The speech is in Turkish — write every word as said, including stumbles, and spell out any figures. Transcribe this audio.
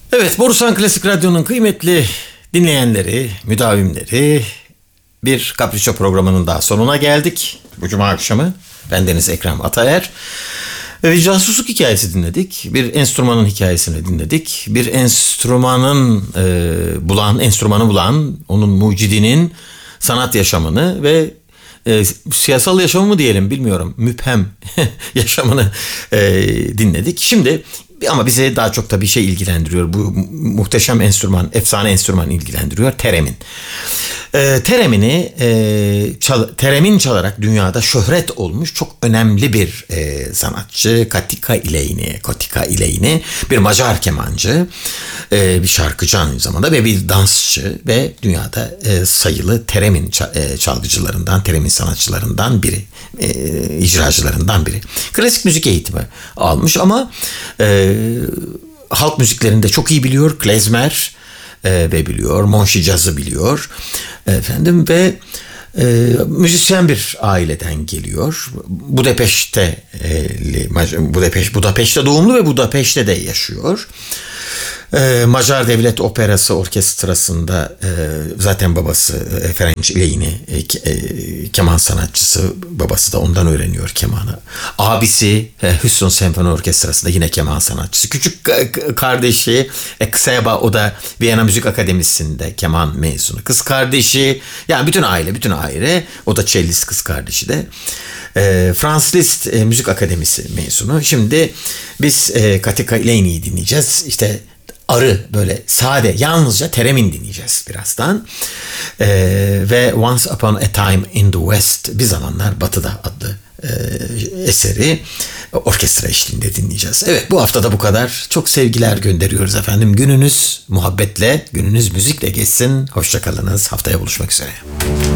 Evet, Borusan Klasik Radyo'nun kıymetli dinleyenleri, müdavimleri, bir Capriccio programının daha sonuna geldik. Bu cuma akşamı bendeniz Ekrem Ataer. Bir casusluk hikayesi dinledik. Bir enstrümanın hikayesini dinledik. Bir enstrümanın e, bulan, enstrümanı bulan, onun mucidinin sanat yaşamını ve e, siyasal yaşamı mı diyelim bilmiyorum. Müphem yaşamını e, dinledik. Şimdi ama bize daha çok da bir şey ilgilendiriyor. Bu muhteşem enstrüman, efsane enstrüman ilgilendiriyor. Teremin. E, teremini e, çal, teremin çalarak dünyada şöhret olmuş çok önemli bir e, sanatçı. Katika İleyni, Katika İleyni bir Macar kemancı, e, bir şarkıcı aynı zamanda ve bir dansçı ve dünyada e, sayılı teremin çalgıcılarından, teremin sanatçılarından biri, e, icracılarından biri. Klasik müzik eğitimi almış ama e, halk müziklerini de çok iyi biliyor. Klezmer e, ve biliyor, Monşi cazı biliyor. Efendim ve e, müzisyen bir aileden geliyor. Budapeşte e, Budapeşte Budapeşte doğumlu ve Budapeşte de yaşıyor. Ee, Macar Devlet Operası Orkestrası'nda e, zaten babası e, Ferenc İleyni e, e, keman sanatçısı, babası da ondan öğreniyor kemanı. Abisi e, Houston Senfoni Orkestrası'nda yine keman sanatçısı. Küçük kardeşi e, Kseba, o da Viyana Müzik Akademisi'nde keman mezunu. Kız kardeşi, yani bütün aile bütün aile o da cellist kız kardeşi de. E, Franz Liszt e, Müzik Akademisi mezunu. Şimdi biz e, Katika İleyni'yi dinleyeceğiz. İşte arı, böyle sade, yalnızca teremin dinleyeceğiz birazdan. Ee, ve Once Upon a Time in the West, Bir Zamanlar Batı'da adlı e, eseri orkestra eşliğinde dinleyeceğiz. Evet, bu hafta da bu kadar. Çok sevgiler gönderiyoruz efendim. Gününüz muhabbetle, gününüz müzikle geçsin. Hoşça kalınız. Haftaya buluşmak üzere.